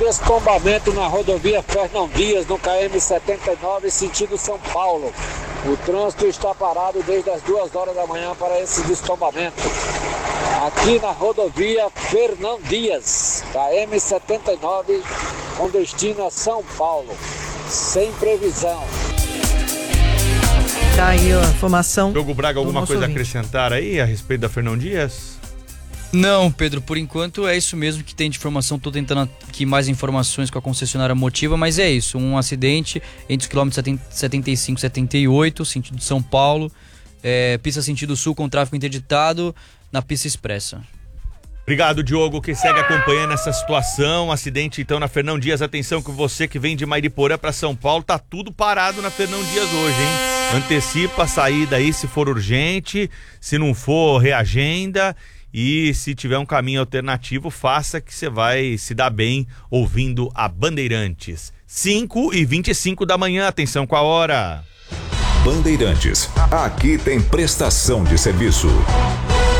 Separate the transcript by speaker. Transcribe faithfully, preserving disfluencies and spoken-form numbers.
Speaker 1: destombamento na rodovia Fernão Dias, no K M setenta e nove, sentido São Paulo. O trânsito está parado desde as duas horas da manhã para esse destombamento. Aqui na rodovia Fernão Dias, K M setenta e nove, com destino a São Paulo, sem previsão.
Speaker 2: Tá aí a informação.
Speaker 3: Diogo Braga, alguma coisa
Speaker 2: ouvinte.
Speaker 3: a acrescentar aí a respeito da Fernão Dias?
Speaker 4: Não, Pedro, por enquanto é isso mesmo que tem de informação. Tô tentando aqui mais informações com a concessionária Motiva, mas é isso, um acidente entre os quilômetros setenta e cinco e setenta e oito, sentido de São Paulo, é, pista sentido sul com tráfego interditado na pista expressa.
Speaker 3: Obrigado, Diogo, que segue acompanhando essa situação. Acidente então na Fernão Dias. Atenção que você que vem de Mairiporã para São Paulo, tá tudo parado na Fernão Dias hoje, hein? Antecipa a saída aí se for urgente, se não for, reagenda. E se tiver um caminho alternativo, faça, que você vai se dar bem ouvindo a Bandeirantes. cinco e vinte e cinco da manhã, atenção com a hora.
Speaker 5: Bandeirantes, aqui tem prestação de serviço.